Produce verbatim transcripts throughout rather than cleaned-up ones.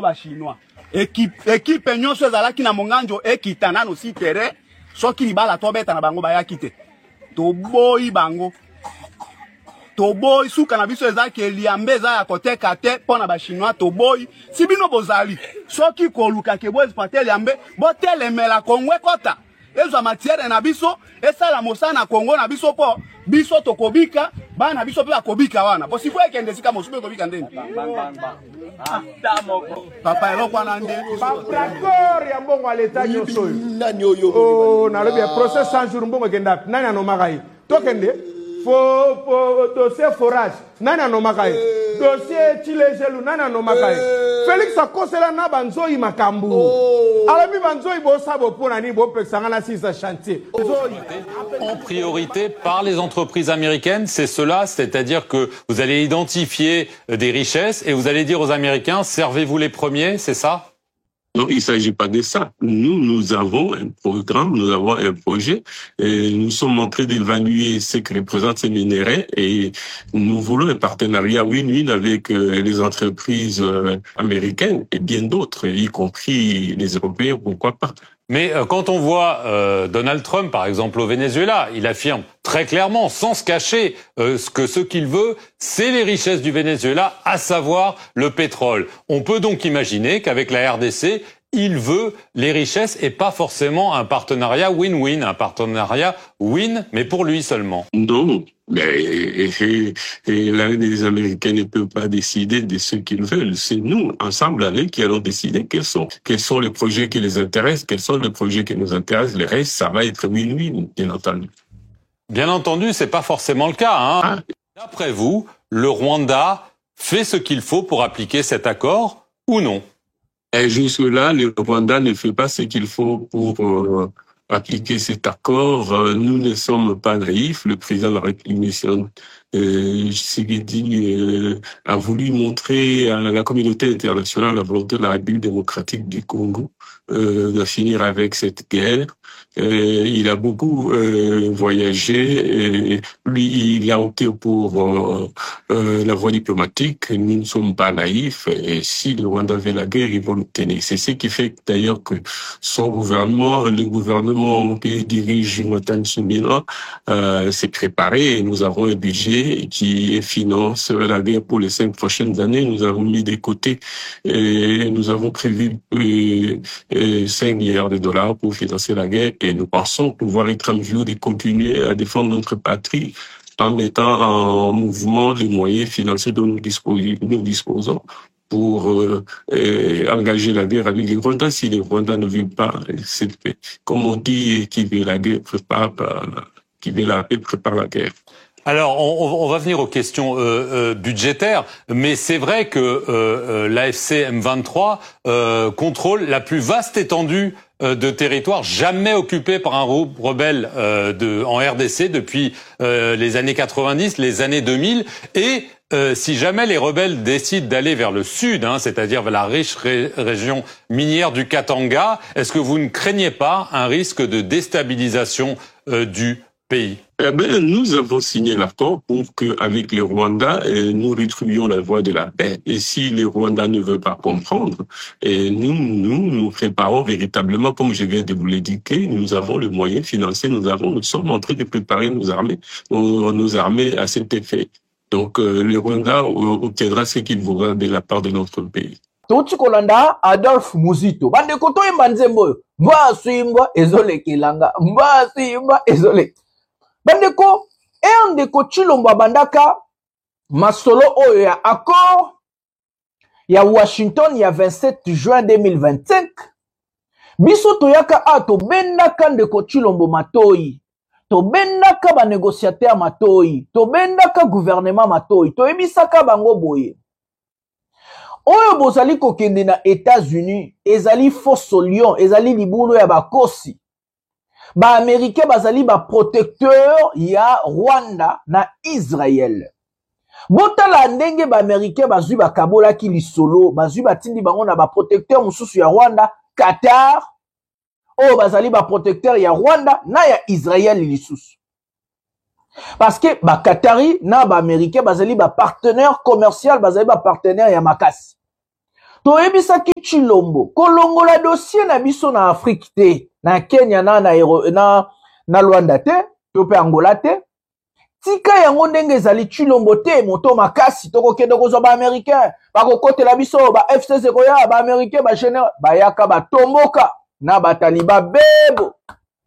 ba chinois équipe équipe nyonso ezalaki na monganjo ekitana no si terrain soki libala to beta na bango ba yakite to boyi bango to boy suka na biso ezaki eliambe za ya koteka te pona ba chinois to boy si bino bozali soki koluka ke bo exploiter eliambe bo telemela Kongo kota ezo matière na biso esala mosana Kongo na biso po biso tokobika bana biso pe akobika wana bo sifo ekende sika mosupe kobika ndeni papa eloko wana nde d'accord ya mbongo à l'état nyoso nani oyo oh na lobi procès cent jours mbongo kenda nani anomaka yi tokende fo fo dossier forage nani anomaka yi dossier chilejelu nani anomaka yi Félix akosela na banzoi makambu alami banzoi bo sabo pona ni bo pexanga na six chantier en priorité par les entreprises américaines, c'est cela, c'est-à-dire que vous allez identifier des richesses et vous allez dire aux Américains servez-vous les premiers, c'est ça? Non, il ne s'agit pas de ça. Nous, nous avons un programme, nous avons un projet, et nous sommes en train d'évaluer ce que représentent ces minéraux et nous voulons un partenariat win-win avec euh, les entreprises euh, américaines et bien d'autres, y compris les Européens, pourquoi pas. Mais euh, quand on voit euh, Donald Trump, par exemple, au Venezuela, il affirme très clairement, sans se cacher, euh, que ce qu'il veut, c'est les richesses du Venezuela, à savoir le pétrole. On peut donc imaginer qu'avec la R D C, il veut les richesses et pas forcément un partenariat win-win, un partenariat win, mais pour lui seulement. Non, mais et, et, et là, les Américains ne peuvent pas décider de ce qu'ils veulent. C'est nous, ensemble, avec, qui allons décider quels sont, quels sont les projets qui les intéressent, quels sont les projets qui nous intéressent. Le reste, ça va être win-win, bien entendu. Bien entendu, c'est pas forcément le cas, hein. Ah. D'après vous, le Rwanda fait ce qu'il faut pour appliquer cet accord ou non? Et jusque-là, le Rwanda ne fait pas ce qu'il faut pour euh, appliquer cet accord. Euh, nous ne sommes pas naïfs. Le président de la République, euh, Tshisekedi, euh, a voulu montrer à la communauté internationale la volonté de la République démocratique du Congo euh, de finir avec cette guerre. Euh, il a beaucoup euh, voyagé. Et lui, il a opté pour euh, euh, la voie diplomatique. Nous ne sommes pas naïfs. Et si le Rwanda veut la guerre, ils vont l'obtenir. C'est ce qui fait d'ailleurs que son gouvernement, le gouvernement qui dirige Jonathan Tsumila, euh, s'est préparé. Et nous avons un budget qui finance la guerre pour les cinq prochaines années. Nous avons mis de côté et nous avons prévu euh, euh, cinq milliards de dollars pour financer la guerre. Et nous pensons pouvoir être en mesure de continuer à défendre notre patrie en mettant en mouvement les moyens financiers dont nous disposons, nous disposons pour euh, euh, engager la guerre avec les Rwandais. Si les Rwandais ne veulent pas, c'est, comme on dit, qui veut la guerre prépare, qui veut la paix prépare la guerre. Alors, on, on va venir aux questions euh, euh, budgétaires, mais c'est vrai que euh, euh, l'A F C M vingt-trois euh, contrôle la plus vaste étendue euh, de territoire jamais occupée par un rebelle euh, de, en R D C depuis euh, les années quatre-vingt-dix, les années deux mille, et euh, si jamais les rebelles décident d'aller vers le sud, hein, c'est-à-dire vers la riche ré région minière du Katanga, est-ce que vous ne craignez pas un risque de déstabilisation euh, du pays? Eh ben, nous avons signé l'accord pour que, avec les Rwandais, nous rétribuions la voie de la paix. Et si les Rwandais ne veulent pas comprendre, et nous, nous, nous préparons véritablement, comme je viens de vous l'indiquer, nous avons le moyen financier, nous avons, nous sommes en train de préparer nos armées, nos, nos armées à cet effet. Donc, euh, les Rwandais obtiendra ce qu'ils voudront de la part de notre pays. Touti kolanda Adolphe Muzito. Bande koto imba nzembo. Mba swimba ezole kilanga. Mba swimba ezole. Bandeko, e ndeko Chilombo bandaka masolo oyo ya accord ya Washington ya vingt-sept juin deux mille vingt-cinq. Biso toyaka a to bendaka ndeko Chilombo matoi. To bendaka ba négociateur matoi. To bendaka gouvernement matoi. To ebisaka bango boye. Oyo bozali kokende na États-Unis, ezali fosso lion, ezali libulu ya bakosi. Ba Américain bazali ba protecteur ya Rwanda na Israël. Botala ndenge ba Américain bazui ba kabola ki lisolo, bazui ba tindi bango na ba protecteur mususu ya Rwanda, Qatar. Oh bazali ba protecteur ya Rwanda na ya Israël lisusu. Parce que ba Qatari na ba Américain bazali ba partenaire commercial, bazali ba partenaire ya makasi. toyebisaki Chilombo kolongola dossier na biso na Afrique te, na Kenya na na, na, na Rwanda te, to pe Angola te. Tika yango ndenge ezali Chilombo te moto makasi toko kende kozwa ba américain bako kotela biso ba F C C koya ba américain ba général bayaka ba tomboka na ba taliba bebo.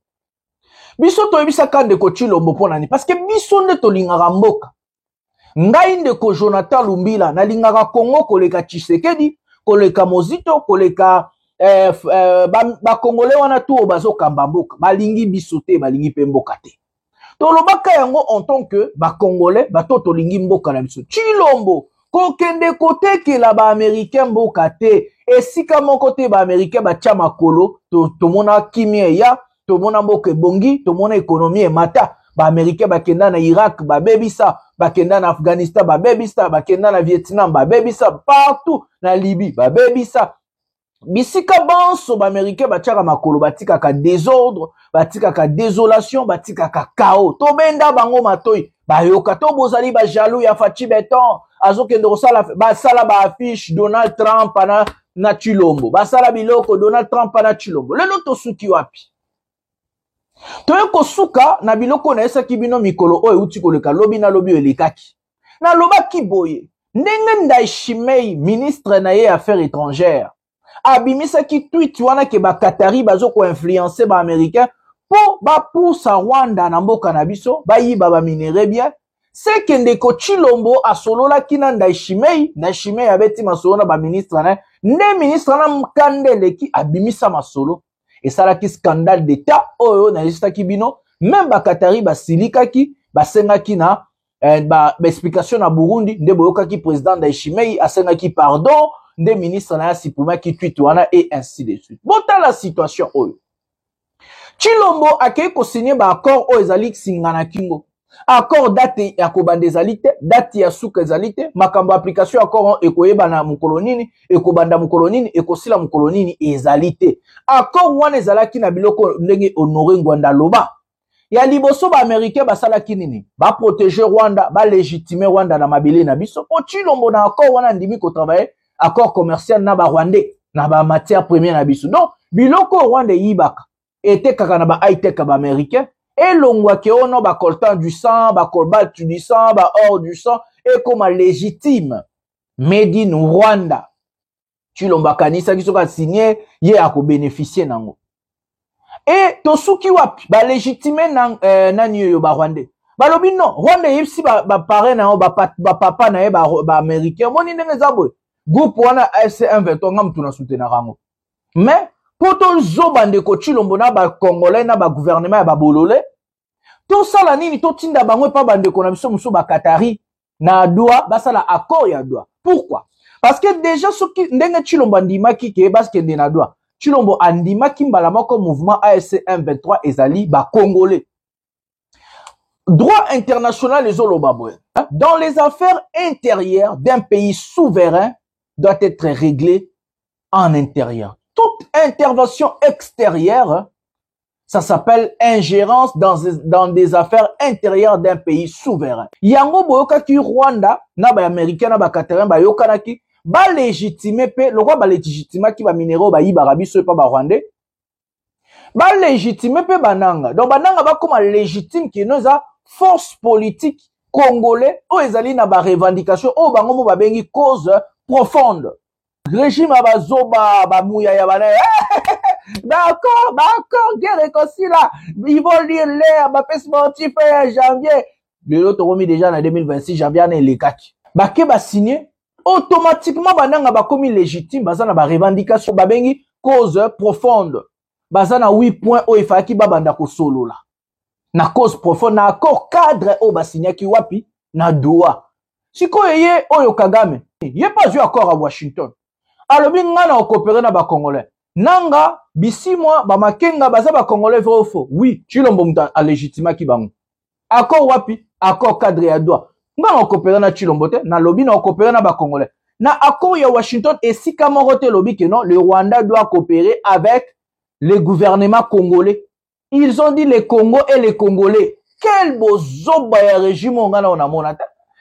Biso toyebisaka ndeko Chilombo ponani parce que biso nde tolingaka mboka. Ngai ndeko Jonathan Lumbila na lingaka Congo koleka Tshisekedi, koleka Mozito, koleka eh, eh, ba, ba Congolais wana tu bazo kamba mboka. Balingi biso te, balingi pe mboka te. Tolobaka yango en tant que ba Congolais, ba to tolingi mboka na biso. Chilombo ko kende kote ke la ba américain mboka te. Esika moko te ba américain ba tia makolo, to to mona kimia ya, to mona mboka bongi, to mona économie e mata. Ba américain ba kenda na Irak, ba bebisa, ba kenda na Afghanistan, ba bebisa, ba kenda na Vietnam, ba bebisa, partout na Libye, ba bebisa. Bisika banso ba américain ba tiaka makolo batika ka désordre, batika ka désolation, batika ka chaos. To benda bango matoi, ba yoka to bozali ba jaloux ya Fachi Beton, azokende kosala ba sala ba affiche Donald Trump na na Chilombo. Ba sala biloko Donald Trump na Chilombo. Lelo to suki wapi? Toye kosuka na biloko na esaki bino mikolo oyo uti koleka lobi na lobi elekaki. Na lobaki boye, ndenge Ndayishimiye ministre na ye affaires étrangères. Abimisaki tweet wana ke ba Qatari bazo ko influencer ba américain po ba poussa Rwanda na mboka na biso ba yiba ba minere bien. C'est que ndeko Chilombo asolola kina Ndayishimiye, Ndayishimiye abeti masolo na ba ministre na ne ministre na mkandele ki abimisa masolo. Et ça là qui scandale d'état oyo na listaki bino même ba Qatari ba silikaki ba sengaki na eh, ba, ba explication na Burundi nde boyokaki président Ndayishimiye asengaki pardon nde ministre na sipuma ki tweet wana et ainsi de suite. Bota la situation oyo Chilombo akei ko signer ba accord oyo ezali singana kingo accord date ya kobanda ezali te, date ya suka ezali te, makambo application accord ekoyeba na mukolonini, ekobanda mukolonini, ekosila mukolonini ezali te. Accord wana ezalaki na biloko ndenge Honoré Ngwanda loba. Ya liboso ba américain basalaki nini? Ba protéger Rwanda, ba légitimer Rwanda na mabele na biso. Po Chilombo na accord wana ndimi ko travailler accord commercial na ba Rwandais, na ba matière première na biso. Donc biloko Rwanda yibaka ete kaka na ba high tech ba américain. Et l'ongwa ke ono ba coltan du sang, ba cobalt du sang, ba or du sang, et comme légitime. Made in Rwanda. Chilombo kanisa ki soka signé, ye ako bénéficier nango. Et tosuki wapi, ba légitime nan, euh, nani yo ba Rwandais. Ba lobi non, Rwanda yipsi ba, ba pare na ba, ba, ba papa na ye ba, ba américain. Moni nenge zabwe. Groupe wana F C M vingt-trois nga mtu na soutenir rango. Mais, poto zo bandeko Chilombo na ba Congolais na ba gouvernement ya ba bolole to sala nini to tinda bango pa bandeko na biso muso ba Qatari na Doha basala accord ya Doha. Pourquoi? Parce que déjà soki ndenge Chilombo andimaki ke parce que na Doha Chilombo andimaki mbala moko mouvement A F C M vingt-trois ezali ba Congolais. Droit international les olobabwe. Dans les affaires intérieures d'un pays souverain doit être réglé en intérieur. Toute intervention extérieure, ça s'appelle ingérence dans, dans des affaires intérieures d'un pays souverain. Yango boyoka ki Rwanda, na ba américain, na ba Qatarin, ba yokana ki, ba légitimer pe, le roi ba légitimer ki ba minéraux ba yiba rabiso pa ba Rwandais, ba légitimer pe bananga. Donc bananga ba comme légitime ki noza force politique congolais, o ezali na ba revendication, o bango mo ba bengi cause profonde. Régime abazoba bamouya ya bana d'accord d'accord guerre réconcilie là ils vont lire l'air ba pes sportif en janvier le lot remis déjà en deux mille vingt-six janvier na les kaki ba ke ba signer automatiquement bananga ba commis légitime bazana ba revendication ba bengi cause profonde bazana huit points o ifaki ba banda ko solo là na cause profonde na accord cadre o ba signer ki wapi na Doha siko yeye oyo Kagame yé pas eu accord à Washington. Alors, nga na coopérer na ba Congolais. Nanga, bisi moi, ba makenga baza ba Congolais vrai ou faux? Oui, Chilombo muta a légitima ki bango. Accord wapi? Accord cadre ya Doha. Nga na coopérer na Chilombo te, na lobby na coopérer na ba Congolais. Na accord ya Washington et si kamorote lobby que non, le Rwanda doit coopérer avec le gouvernement congolais. Ils ont dit les Congo et les Congolais. Quel beau zoba ya régime nga na on a monata.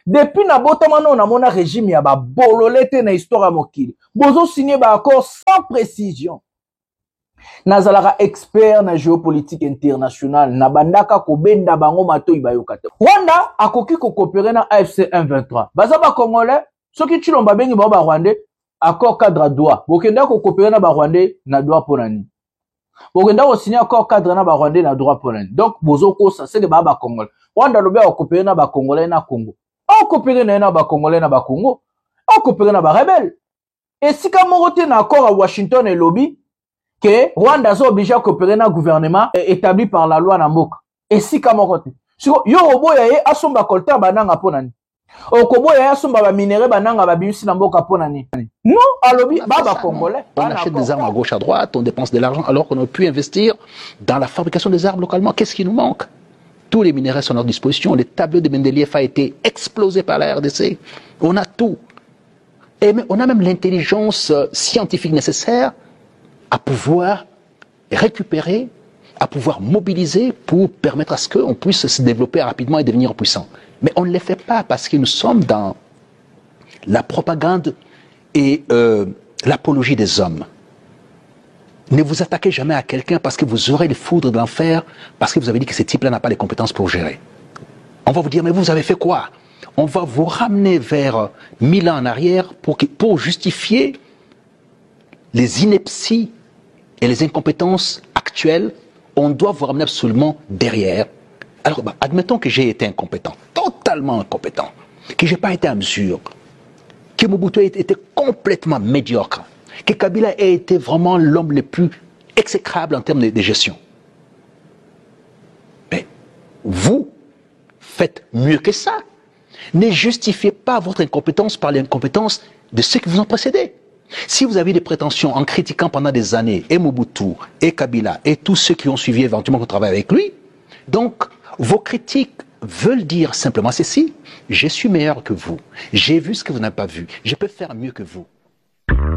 depuis na botamano on a mona régime ya ba bololete na histoire mokili bozo signé ba accord sans précision nazalaka expert na géopolitique internationale na bandaka ko benda bango matoi bayokate Rwanda akoki ko coopérer na A F C M vingt-trois baza ba congolais soki Tshilomba bengi ba Rwandais accord cadre droit bokenda ko coopérer na ba Rwandais na droit ponani bokenda ko signer accord cadre na ba Rwandais na droit ponani donc bozo ko ça c'est que ba ba congolais Rwanda lobe ko coopérer na ba congolais na Congo on coopérer na ba congolais na ba Congo on coopérer na ba rebelle et si ka morote na accord à Washington et lobby que Rwanda est obligé à coopérer dans le gouvernement établi par la loi Namboka. Et si Kamokote. Yo robo ya ye asomba kolta bananga ponani. Okobo ya asomba ba minéraux bananga ba bimisi Namboka ponani. Non, alobi baba congolais. On achète des armes à gauche à droite, on dépense de l'argent alors qu'on aurait pu investir dans la fabrication des armes localement. Qu'est-ce qui nous manque? Tous les minéraux sont à notre disposition. Les tableaux de Mendeleev a été explosé par la R D C. On a tout. Et on a même l'intelligence scientifique nécessaire à pouvoir récupérer, à pouvoir mobiliser pour permettre à ce qu'on puisse se développer rapidement et devenir puissant. Mais on ne le fait pas parce que nous sommes dans la propagande et euh, l'apologie des hommes. Ne vous attaquez jamais à quelqu'un parce que vous aurez les foudres de l'enfer, parce que vous avez dit que ce type-là n'a pas les compétences pour gérer. On va vous dire, mais vous avez fait quoi? On va vous ramener vers mille ans en arrière pour, que, pour justifier les inepties et les incompétences actuelles, on doit vous ramener absolument derrière. Alors, bah, admettons que j'ai été incompétent, totalement incompétent, que je n'ai pas été à mesure, que Mobutu ait été complètement médiocre, que Kabila ait été vraiment l'homme le plus exécrable en termes de, de gestion. Mais vous faites mieux que ça. Ne justifiez pas votre incompétence par l'incompétence de ceux qui vous ont précédé. Si vous avez des prétentions en critiquant pendant des années et Mobutu, et Kabila, et tous ceux qui ont suivi éventuellement qu'on travaille avec lui, donc vos critiques veulent dire simplement ceci, je suis meilleur que vous, j'ai vu ce que vous n'avez pas vu, je peux faire mieux que vous.